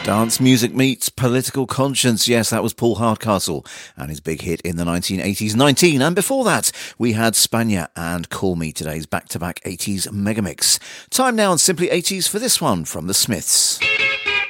Dance music meets political conscience. Yes, that was Paul Hardcastle and his big hit in the 1980s, 19. And before that, we had Spania and Call Me, today's back-to-back 80s megamix. Time now on Simply 80s for this one from The Smiths.